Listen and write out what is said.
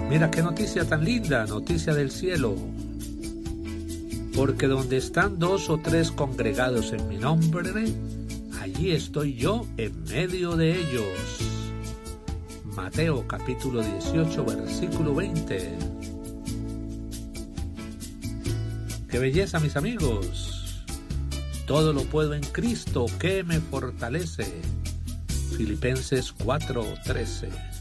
Mira qué noticia tan linda, noticia del cielo. Porque donde están 2 o 3 congregados en mi nombre, allí estoy yo en medio de ellos. Mateo capítulo 18, versículo 20. ¡Qué belleza, mis amigos! Todo lo puedo en Cristo que me fortalece. Filipenses 4:13.